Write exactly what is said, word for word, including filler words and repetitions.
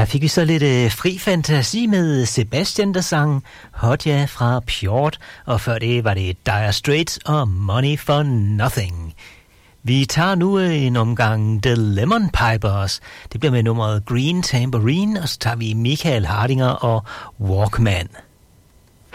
Her fik vi så lidt øh, fri fantasi med Sebastian, der sang Hodja fra Pjort, og før det var det Dire Straits og Money for Nothing. Vi tager nu en omgang The Lemon Pipers. Det bliver med nummeret Green Tambourine, og så tager vi Michael Hardinger og Walkman.